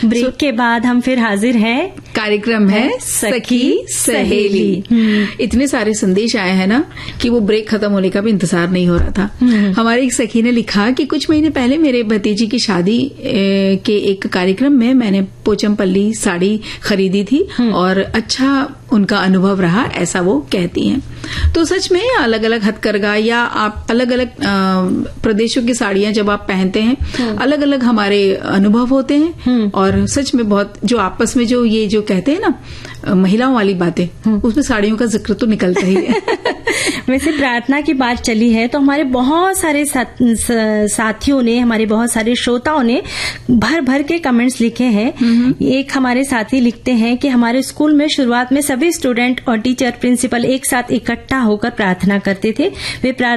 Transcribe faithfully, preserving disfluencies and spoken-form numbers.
Break so, के बाद हम फिर हाजिर हैं। कार्यक्रम है सखी सहेली। इतने सारे संदेश आए हैं ना कि वो ब्रेक खत्म होने का भी इंतजार नहीं हो रहा था। हमारी एक सखी ने लिखा कि कुछ महीने पहले मेरे भतीजी की शादी के एक कार्यक्रम में मैंने पोचमपल्ली साड़ी खरीदी थी और अच्छा उनका अनुभव रहा, ऐसा वो कहती हैं। तो सच में अलग अलग हथकरघा या आप अलग अलग प्रदेशों की साड़ियां जब आप पहनते हैं, अलग अलग हमारे अनुभव होते हैं और सच में बहुत जो आपस में जो ये जो कहते हैं ना महिलाओं वाली बातें, उसमें साड़ियों का जिक्र तो निकलता ही है। वैसे प्रार्थना की बात चली है तो हमारे बहुत सारे सा, साथियों ने, हमारे बहुत सारे श्रोताओं ने भर भर के कमेंट्स लिखे हैं। एक हमारे साथी लिखते हैं कि हमारे स्कूल में शुरुआत में सभी स्टूडेंट और टीचर प्रिंसिपल एक साथ इकट्ठा होकर प्रार्थना करते थे। वे